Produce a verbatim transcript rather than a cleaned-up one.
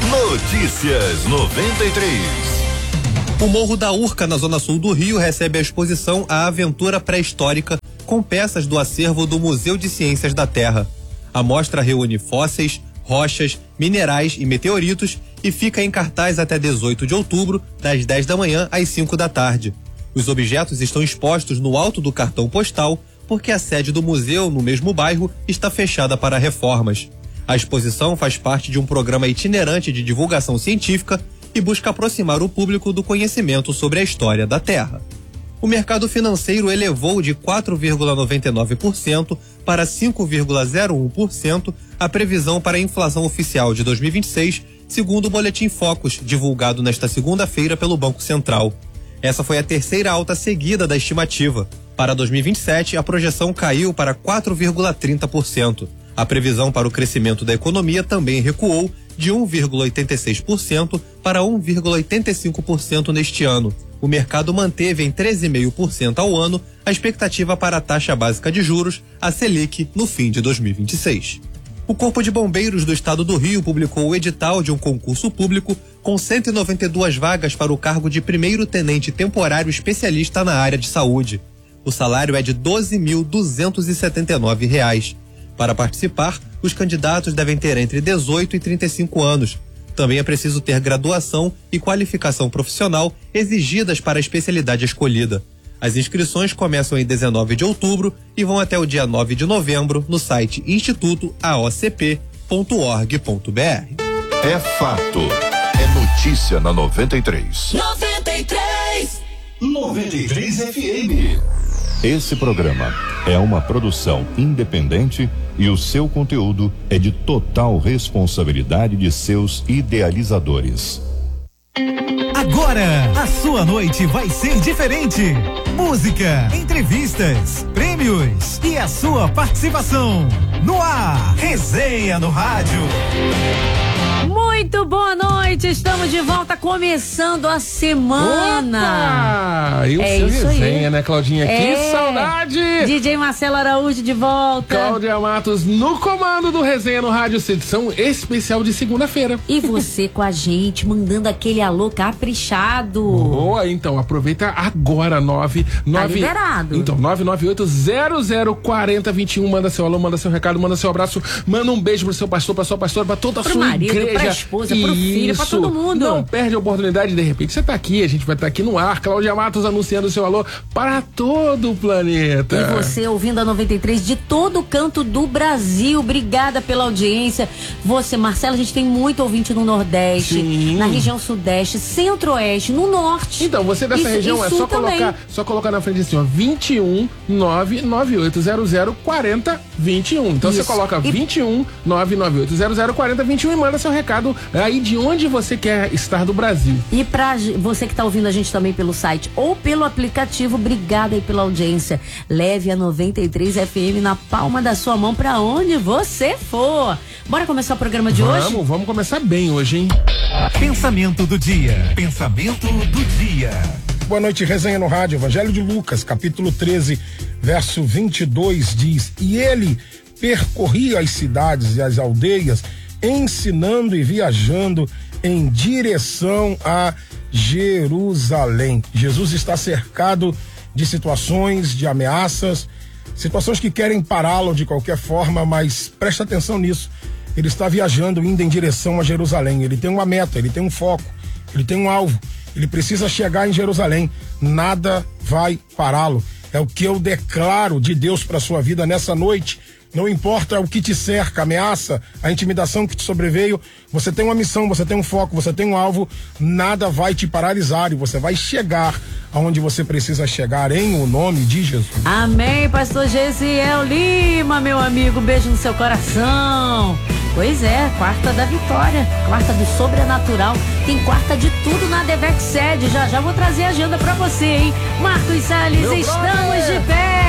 Notícias noventa e três. O Morro da Urca, na zona sul do Rio, recebe a exposição A Aventura Pré-Histórica, com peças do acervo do Museu de Ciências da Terra. A mostra reúne fósseis, rochas, minerais e meteoritos e fica em cartaz até dezoito de outubro, das dez da manhã às cinco da tarde. Os objetos estão expostos no alto do cartão postal, porque a sede do museu, no mesmo bairro, está fechada para reformas. A exposição faz parte de um programa itinerante de divulgação científica e busca aproximar o público do conhecimento sobre a história da Terra. O mercado financeiro elevou de quatro vírgula noventa e nove por cento para cinco vírgula zero um por cento a previsão para a inflação oficial de dois mil e vinte e seis, segundo o Boletim Focus, divulgado nesta segunda-feira pelo Banco Central. Essa foi a terceira alta seguida da estimativa. Para dois mil e vinte e sete, a projeção caiu para quatro vírgula trinta por cento. A previsão para o crescimento da economia também recuou de um vírgula oitenta e seis por cento para um vírgula oitenta e cinco por cento neste ano. O mercado manteve em treze vírgula cinco por cento ao ano a expectativa para a taxa básica de juros, a Selic, no fim de dois mil e vinte e seis. O Corpo de Bombeiros do Estado do Rio publicou o edital de um concurso público com cento e noventa e duas vagas para o cargo de primeiro-tenente temporário especialista na área de saúde. O salário é de doze mil duzentos e setenta e nove reais. Para participar, os candidatos devem ter entre dezoito e trinta e cinco anos. Também é preciso ter graduação e qualificação profissional exigidas para a especialidade escolhida. As inscrições começam em dezenove de outubro e vão até o dia nove de novembro no site instituto a o c p ponto org ponto b r. É fato. É notícia na noventa e três. noventa e três. noventa e três F M. Esse programa é uma produção independente e o seu conteúdo é de total responsabilidade de seus idealizadores. Agora, a sua noite vai ser diferente. Música, entrevistas, prêmios e a sua participação. No ar, Resenha no Rádio. Muito boa noite, estamos de volta, começando a semana. Opa! E o é seu isso resenha, aí, né, Claudinha? É. Que saudade! D J Marcelo Araújo de volta. Cláudia Matos no comando do Resenha no Rádio, edição especial de segunda-feira. E você com a gente, mandando aquele alô caprichado. Boa, então, aproveita agora, nove nove... Tá liberado. Então, nove nove oito zero zero quatro zero dois um, manda seu alô, manda seu recado, manda seu abraço, manda um beijo pro seu pastor, pra sua pastora, pra toda a Pro sua marido, igreja. pra esposa, pro filho, pra todo mundo. Não perde a oportunidade, de repente você tá aqui, a gente vai estar tá aqui no ar, Cláudia Matos anunciando o seu alô para todo o planeta. E você ouvindo a noventa e três de todo o canto do Brasil, obrigada pela audiência. Você, Marcelo, a gente tem muito ouvinte no Nordeste, Sim. na região Sudeste, Centro-Oeste, no Norte. Então, você dessa Isso, região e é Sul só também. colocar, só colocar na frente assim, ó, vinte e um nove nove oito zero zero quatro zero dois um. Então Isso. você coloca E... vinte e um nove nove oito zero zero quatro zero dois um e manda seu recado aí de onde você quer estar do Brasil. E pra você que tá ouvindo a gente também pelo site ou pelo aplicativo, obrigada aí pela audiência. Leve a noventa e três F M na palma da sua mão pra onde você for. Bora começar o programa de vamos, hoje? Vamos, vamos começar bem hoje, hein? Pensamento do dia. Pensamento do dia. Boa noite, Resenha no Rádio. Evangelho de Lucas, capítulo treze, verso vinte e dois diz: E ele percorria as cidades e as aldeias, ensinando e viajando em direção a Jerusalém. Jesus está cercado de situações, de ameaças, situações que querem pará-lo de qualquer forma, mas presta atenção nisso. Ele está viajando, indo em direção a Jerusalém. Ele tem uma meta, ele tem um foco, ele tem um alvo. Ele precisa chegar em Jerusalém. Nada vai pará-lo. É o que eu declaro de Deus para sua vida nessa noite. Não importa o que te cerca, a ameaça, a intimidação que te sobreveio, você tem uma missão, você tem um foco, você tem um alvo, nada vai te paralisar e você vai chegar aonde você precisa chegar em o nome de Jesus. Amém, pastor Gesiel Lima, meu amigo, beijo no seu coração. Pois é, quarta da vitória, quarta do sobrenatural, tem quarta de tudo na Devex Sede, já já vou trazer a agenda pra você, hein? Marcos Salles, Meu estamos brother. de pé.